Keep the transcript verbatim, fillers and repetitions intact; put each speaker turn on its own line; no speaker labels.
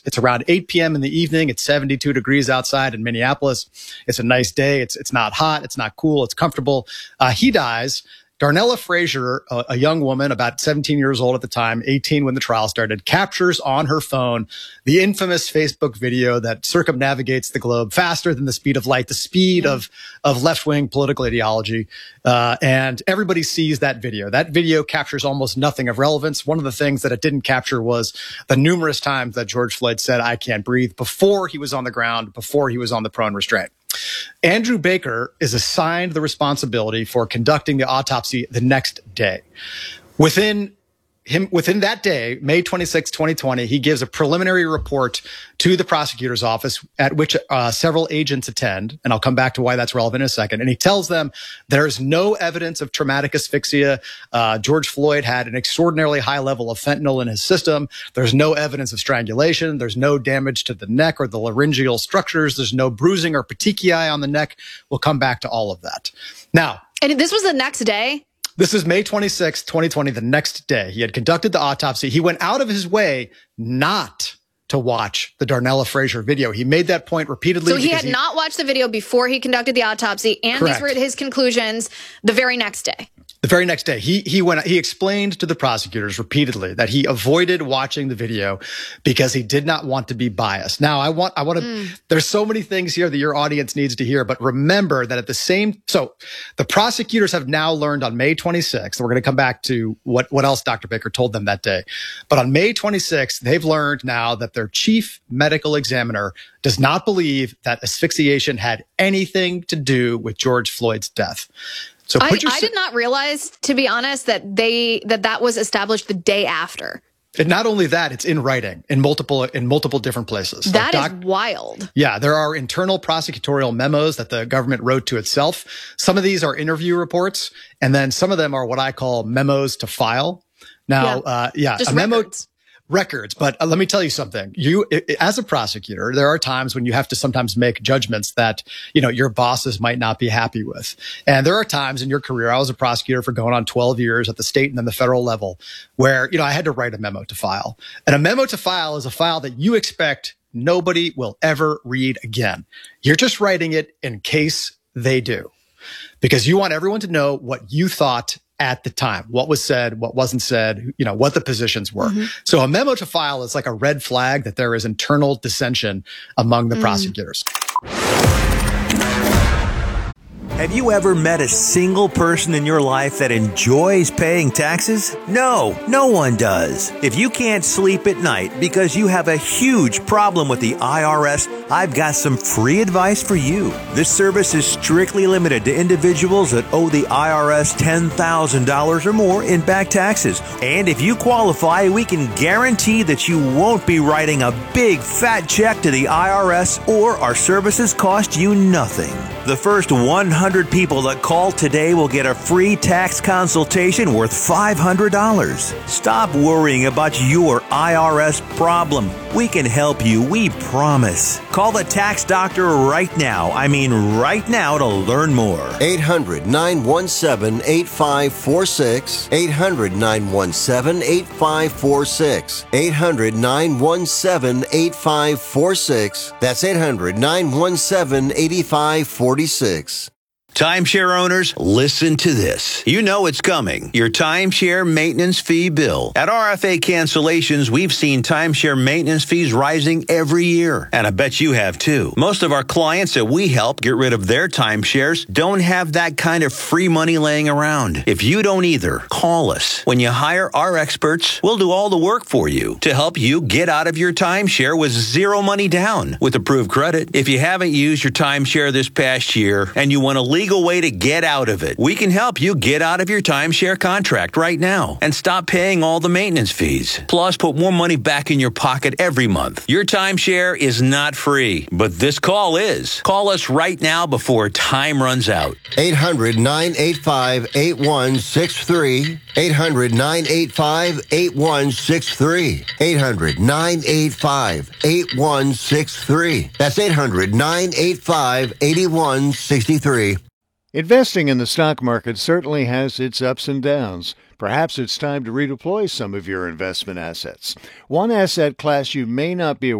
It's around eight p.m. in the evening. It's seventy-two degrees outside in Minneapolis. It's a nice day. It's it's not hot. It's not cool. It's comfortable. Uh, he dies. Darnella Frazier, a, a young woman, about seventeen years old at the time, eighteen when the trial started, captures on her phone the infamous Facebook video that circumnavigates the globe faster than the speed of light, the speed of, of left-wing political ideology. Uh, and everybody sees that video. That video captures almost nothing of relevance. One of the things that it didn't capture was the numerous times that George Floyd said, "I can't breathe," before he was on the ground, before he was on the prone restraint. Andrew Baker is assigned the responsibility for conducting the autopsy the next day. Within him, within that day, May twenty-sixth, twenty twenty, he gives a preliminary report to the prosecutor's office at which uh, several agents attend. And I'll come back to why that's relevant in a second. And he tells them there's no evidence of traumatic asphyxia. Uh, George Floyd had an extraordinarily high level of fentanyl in his system. There's no evidence of strangulation. There's no damage to the neck or the laryngeal structures. There's no bruising or petechiae on the neck. We'll come back to all of that. Now,
and this was the next day?
This is May twenty-sixth, twenty twenty, the next day. He had conducted the autopsy. He went out of his way not to watch the Darnella Frazier video. He made that point repeatedly.
So he had he, not watched the video before he conducted the autopsy, and correct. These were his conclusions the very next day.
The very next day, he he went. He explained to the prosecutors repeatedly that he avoided watching the video because he did not want to be biased. Now, I want I want to. Mm. There's so many things here that your audience needs to hear, but remember that at the same. So, the prosecutors have now learned on May twenty-sixth. We're going to come back to what what else Doctor Baker told them that day, but on May twenty-sixth, they've learned now that their chief medical examiner does not believe that asphyxiation had anything to do with George Floyd's death. So
I,
your,
I did not realize, to be honest, that they that that was established the day after.
And not only that, it's in writing in multiple in multiple different places.
That
like doc,
is wild.
Yeah, there are internal prosecutorial memos that the government wrote to itself. Some of these are interview reports, and then some of them are what I call memos to file. Now, yeah, uh, yeah
just
a memo.
Records.
Records. But uh, let me tell you something. You, as a prosecutor, there are times when you have to sometimes make judgments that, you know, your bosses might not be happy with. And there are times in your career, I was a prosecutor for going on twelve years at the state and then the federal level, where, you know, I had to write a memo to file. And a memo to file is a file that you expect nobody will ever read again. You're just writing it in case they do, because you want everyone to know what you thought at the time, what was said, what wasn't said, you know, what the positions were. Mm-hmm. So a memo to file is like a red flag that there is internal dissension among the mm. prosecutors.
Have you ever met a single person in your life that enjoys paying taxes? No, no one does. If you can't sleep at night because you have a huge problem with the I R S, I've got some free advice for you. This service is strictly limited to individuals that owe the I R S ten thousand dollars or more in back taxes. And if you qualify, we can guarantee that you won't be writing a big fat check to the I R S, or our services cost you nothing. The first one hundred people that call today will get a free tax consultation worth five hundred dollars. Stop worrying about your I R S problem. We can help you, we promise. Call the tax doctor right now. I mean right now to learn more.
eight hundred, nine one seven, eight five four six. eight hundred, nine one seven, eight five four six. eight hundred, nine one seven, eight five four six. That's eight hundred, nine one seven, eight five four six.
Timeshare owners, listen to this. You know it's coming. Your timeshare maintenance fee bill. At R F A Cancellations, we've seen timeshare maintenance fees rising every year. And I bet you have too. Most of our clients that we help get rid of their timeshares don't have that kind of free money laying around. If you don't either, call us. When you hire our experts, we'll do all the work for you to help you get out of your timeshare with zero money down with approved credit. If you haven't used your timeshare this past year and you want to leave legal way to get out of it. We can help you get out of your timeshare contract right now and stop paying all the maintenance fees. Plus, put more money back in your pocket every month. Your timeshare is not free, but this call is. Call us right now before time runs out.
eight hundred, nine eight five, eight one six three. eight hundred, nine eight five, eight one six three. eight hundred, nine eight five, eight one six three. That's eight hundred, nine eight five, eight one six three.
Investing in the stock market certainly has its ups and downs. Perhaps it's time to redeploy some of your investment assets. One asset class you may not be aware